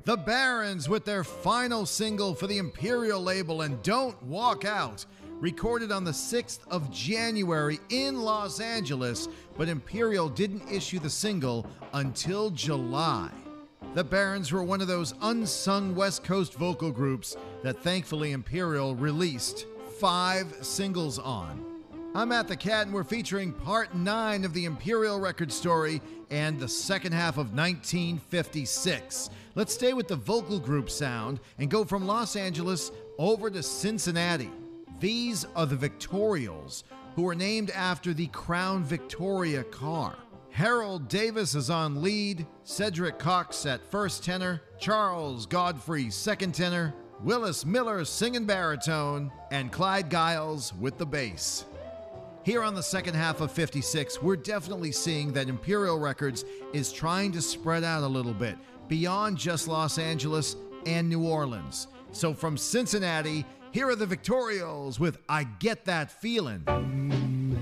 The Barons with their final single for the Imperial label, and Don't Walk Out, recorded on the 6th of January in Los Angeles, but Imperial didn't issue the single until July. The Barons were one of those unsung West Coast vocal groups that thankfully Imperial released 5 singles on. I'm Matt the Cat, and we're featuring part 9 of the Imperial record story and the second half of 1956. Let's stay with the vocal group sound and go from Los Angeles over to Cincinnati. These are the Victorials, who were named after the Crown Victoria car. Harold Davis is on lead, Cedric Cox at first tenor, Charles Godfrey second tenor, Willis Miller singing baritone, and Clyde Giles with the bass. Here on the second half of 56, we're definitely seeing that Imperial Records is trying to spread out a little bit beyond just Los Angeles and New Orleans. So from Cincinnati, here are the Victorials with I Get That Feeling.